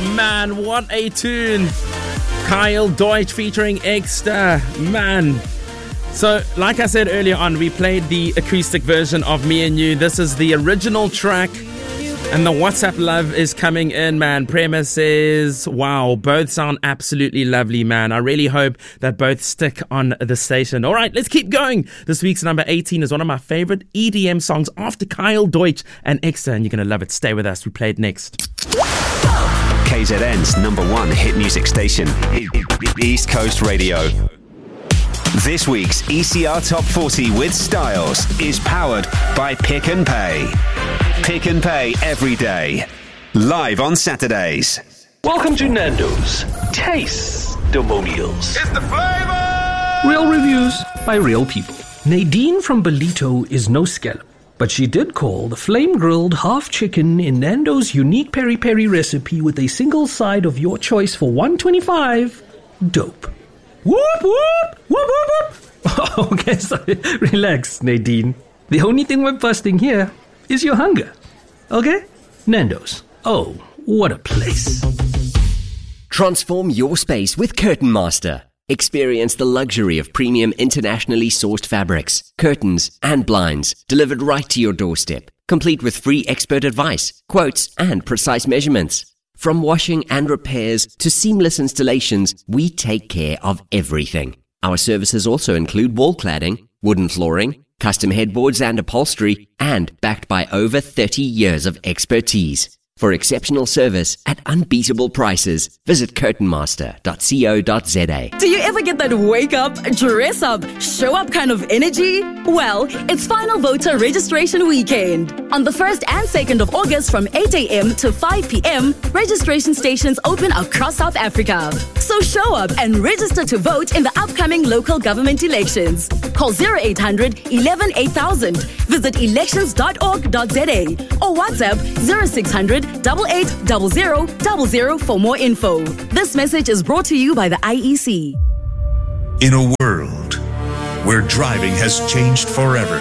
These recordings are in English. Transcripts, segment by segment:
man, what a tune. Kyle Deutsch featuring Extra, man. So, like I said earlier on, we played the acoustic version of Me and You. This is the original track, and the WhatsApp love is coming in, man. Prema says, wow, both sound absolutely lovely, man. I really hope that both stick on the station. All right, let's keep going. This week's number 18 is one of my favorite EDM songs after Kyle Deutsch and Extra, and you're going to love it. Stay with us. We play it next. KZN's number one hit music station, East Coast Radio. This week's ECR Top 40 with Styles is powered by Pick n Pay. Pick n Pay every day. Live on Saturdays. Welcome to Nando's Taste-Demonials. It's the flavor! Real reviews by real people. Nadine from Belito is no scallop, but she did call the flame-grilled half chicken in Nando's unique peri-peri recipe with a single side of your choice for $125 dope. Whoop, whoop, whoop, whoop, whoop. Okay, sorry. Relax, Nadine. The only thing we're busting here is your hunger. Okay? Nando's. Oh, what a place. Transform your space with Curtain Master. Experience the luxury of premium internationally sourced fabrics, curtains, and blinds delivered right to your doorstep, complete with free expert advice, quotes, and precise measurements. From washing and repairs to seamless installations, we take care of everything. Our services also include wall cladding, wooden flooring, custom headboards and upholstery, and backed by over 30 years of expertise. For exceptional service at unbeatable prices, visit curtainmaster.co.za. Do you ever get that wake up, dress up, show up kind of energy? Well, it's final voter registration weekend. On the 1st and 2nd of August from 8 a.m. to 5 p.m., registration stations open across South Africa. So show up and register to vote in the upcoming local government elections. Call 0800 11 8000, visit elections.org.za or WhatsApp 0600 880000 for more info. This message is brought to you by the IEC. In a world where driving has changed forever,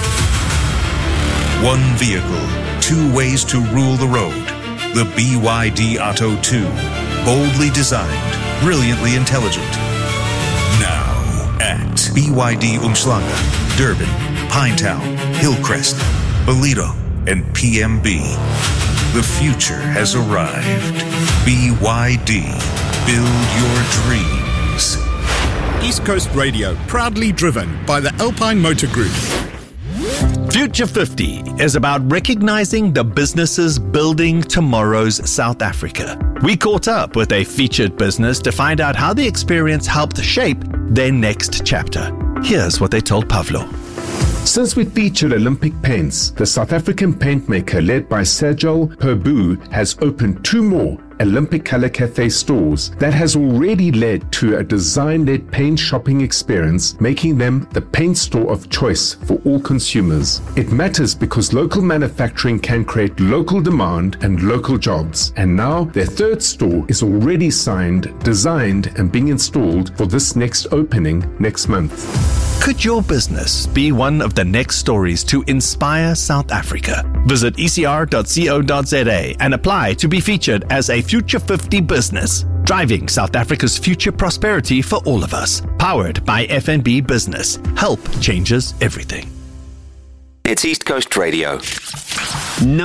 one vehicle, two ways to rule the road. The BYD Atto 2, boldly designed, brilliantly intelligent. Now at BYD Umhlanga, Durban, Pinetown, Hillcrest, Belito, and PMB. The future has arrived. BYD. Build your dreams. East Coast Radio, proudly driven by the Alpine Motor Group. Future 50 is about recognizing the businesses building tomorrow's South Africa. We caught up with a featured business to find out how the experience helped shape their next chapter. Here's what they told Pavlo. Since we featured Olympic Paints, the South African paint maker led by Sajal Perbu has opened 2 more Olympic Color Cafe stores. That has already led to a design-led paint shopping experience, making them the paint store of choice for all consumers. It matters because local manufacturing can create local demand and local jobs. And now their 3rd store is already signed, designed, and being installed for this next opening next month. Could your business be one of the next stories to inspire South Africa? Visit ecr.co.za and apply to be featured as a Future 50 business, driving South Africa's future prosperity for all of us. Powered by FNB Business. Help changes everything. It's East Coast Radio.